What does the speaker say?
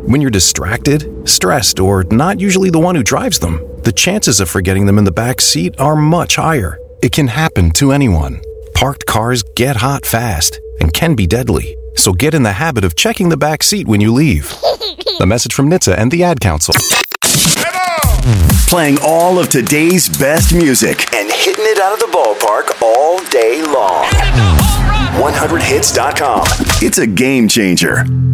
When you're distracted, stressed, or not usually the one who drives them, the chances of forgetting them in the back seat are much higher. It can happen to anyone. Parked cars get hot fast and can be deadly. So get in the habit of checking the back seat when you leave. A message from NHTSA and the Ad Council. Playing all of today's best music and hitting it out of the ballpark all day long. 100hits.com. It's a game changer.